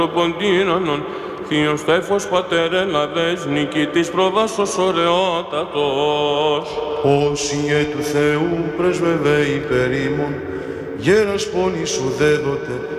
Ποντίνανον, Θείος Τέφος Πατέρ Ελλαδές, νικητής προδάσος ωραιότατος. Όσιε του Θεού πρεσβευέ υπερ ημών, γέρας πόλης σου δέδοτε,